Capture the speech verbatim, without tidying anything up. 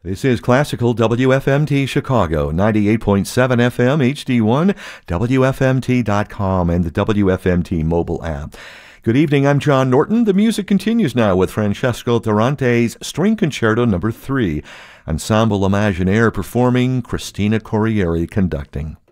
This is Classical W F M T Chicago, ninety-eight point seven F M H D one, W F M T dot com, and the W F M T mobile app. Good evening, I'm John Norton. The music continues now with Francesco Tarante's String Concerto Number three, Ensemble Imaginaire performing, Christina Corriere conducting.